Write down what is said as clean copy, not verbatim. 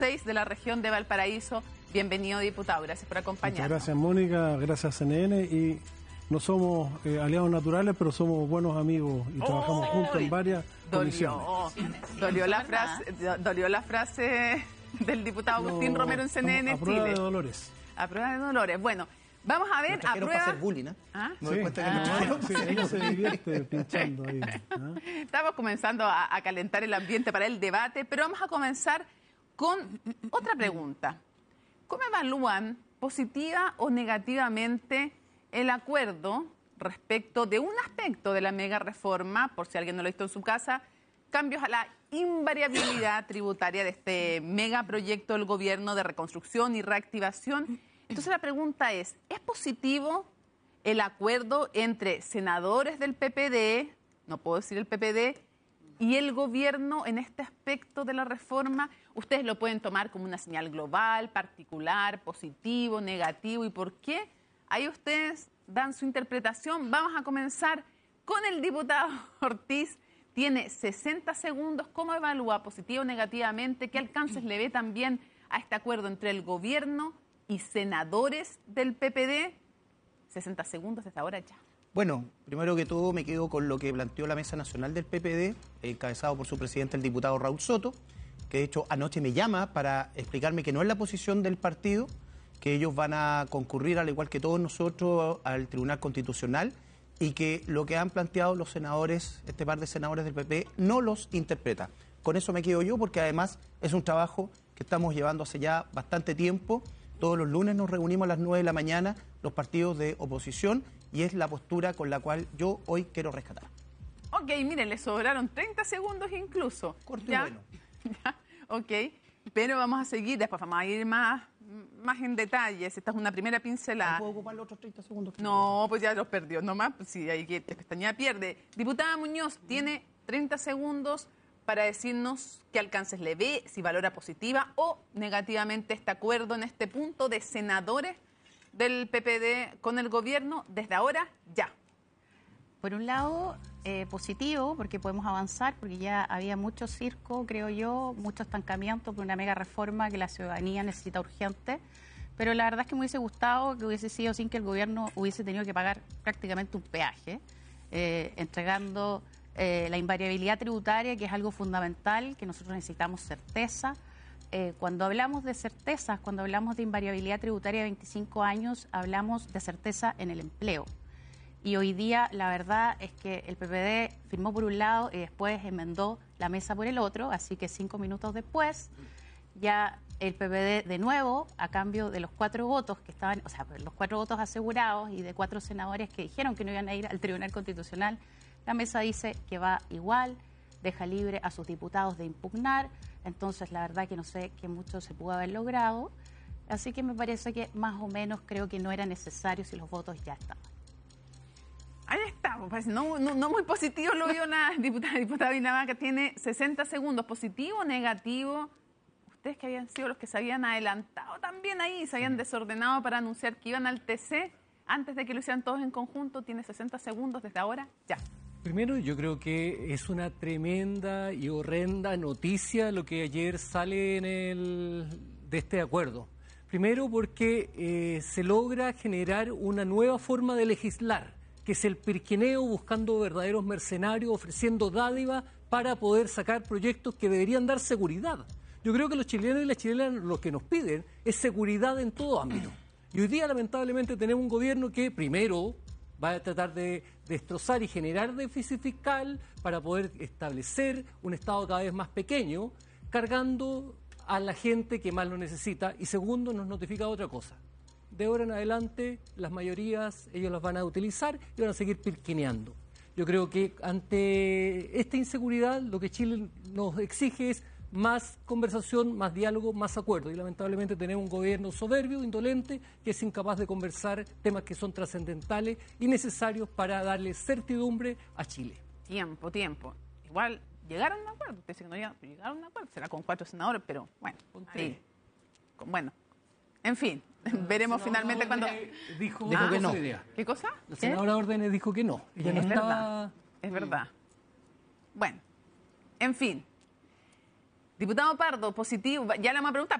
6 de la región de Valparaíso. Bienvenido, diputado. Gracias por acompañarnos. Muchas gracias, Mónica. Gracias, CNN. Y no somos aliados naturales, pero somos buenos amigos y trabajamos juntos en varias comisiones. Dolió la frase del diputado Agustín Romero en CNN a prueba Chile. de dolores. A prueba de dolores. Bueno, vamos a ver. A prueba... para hacer bullying, ¿eh? ¿Ah? Me doy cuenta que sí, ella se divierte pinchando ahí. ¿Ah? Estamos comenzando a calentar el ambiente para el debate, pero vamos a comenzar con otra pregunta. ¿Cómo evalúan positiva o negativamente el acuerdo respecto de un aspecto de la mega reforma, por si alguien no lo ha visto en su casa, cambios a la invariabilidad tributaria de este megaproyecto del gobierno de reconstrucción y reactivación? Entonces la pregunta ¿es positivo el acuerdo entre senadores del PPD, no puedo decir el PPD, y el gobierno en este aspecto de la reforma? Ustedes lo pueden tomar como una señal global, particular, positivo, negativo, ¿y por qué? Ahí ustedes dan su interpretación. Vamos a comenzar con el diputado Ortiz. Tiene 60 segundos. ¿Cómo evalúa positivo o negativamente? ¿Qué alcances le ve también a este acuerdo entre el gobierno y senadores del PPD? 60 segundos desde ahora ya. Bueno, primero que todo me quedo con lo que planteó la Mesa Nacional del PPD, encabezado por su presidente, el diputado Raúl Soto, que de hecho anoche me llama para explicarme que no es la posición del partido, que ellos van a concurrir, al igual que todos nosotros, al Tribunal Constitucional, y que lo que han planteado los senadores, este par de senadores del PP, no los interpreta. Con eso me quedo yo, porque además es un trabajo que estamos llevando hace ya bastante tiempo. Todos los lunes nos reunimos a las 9 de la mañana los partidos de oposición, y es la postura con la cual yo hoy quiero rescatar. Ok, mire, le sobraron 30 segundos incluso. Corto ¿Ya? y bueno. Ya, ok, pero vamos a seguir, después vamos a ir más en detalles. Esta es una primera pincelada. ¿Puedo ocupar los otros 30 segundos? No, pues ya los perdió, nomás, pues sí, ahí que pestañea pierde. Diputada Muñoz, tiene 30 segundos para decirnos qué alcances le ve, si valora positiva o negativamente este acuerdo en este punto de senadores del PPD con el gobierno desde ahora ya. Por un lado, positivo, porque podemos avanzar, porque ya había mucho circo, creo yo, mucho estancamiento por una mega reforma que la ciudadanía necesita urgente. Pero la verdad es que me hubiese gustado que hubiese sido sin que el gobierno hubiese tenido que pagar prácticamente un peaje, entregando la invariabilidad tributaria, que es algo fundamental, que nosotros necesitamos certeza. Cuando hablamos de certezas, cuando hablamos de invariabilidad tributaria de 25 años, hablamos de certeza en el empleo. Y hoy día la verdad es que el PPD firmó por un lado y después enmendó la mesa por el otro, así que 5 minutos después ya el PPD de nuevo, a cambio de los 4 votos que estaban, o sea, los 4 votos asegurados y de 4 senadores que dijeron que no iban a ir al Tribunal Constitucional, la mesa dice que va igual, deja libre a sus diputados de impugnar. Entonces la verdad que no sé qué mucho se pudo haber logrado, así que me parece que más o menos creo que no era necesario si los votos ya estaban. Ahí está, pues no muy positivo lo vio la diputada Vinamaca, tiene 60 segundos, positivo o negativo. Ustedes que habían sido los que se habían adelantado también ahí, se habían desordenado para anunciar que iban al TC, antes de que lo hicieran todos en conjunto, tiene 60 segundos desde ahora, ya. Primero, yo creo que es una tremenda y horrenda noticia lo que ayer sale de este acuerdo. Primero porque se logra generar una nueva forma de legislar, que es el pirquineo, buscando verdaderos mercenarios, ofreciendo dádivas para poder sacar proyectos que deberían dar seguridad. Yo creo que los chilenos y las chilenas lo que nos piden es seguridad en todo ámbito. Y hoy día, lamentablemente, tenemos un gobierno que primero va a tratar de destrozar y generar déficit fiscal para poder establecer un Estado cada vez más pequeño, cargando a la gente que más lo necesita. Y segundo, nos notifica otra cosa. De ahora en adelante, las mayorías, ellos las van a utilizar y van a seguir pirquineando. Yo creo que ante esta inseguridad, lo que Chile nos exige es más conversación, más diálogo, más acuerdo. Y lamentablemente tenemos un gobierno soberbio, indolente, que es incapaz de conversar temas que son trascendentales y necesarios para darle certidumbre a Chile. Tiempo. Igual, llegaron a un acuerdo. Usted dice que no llegaron a un acuerdo. Será con 4 senadores, pero bueno. Sí. Bueno, en fin. Veremos finalmente cuando... Dijo que no. ¿Qué cosa? La senadora Órdenes dijo que no. Ella no estaba... Es verdad. Bueno, en fin. Diputado Pardo, positivo, ya le vamos a preguntar,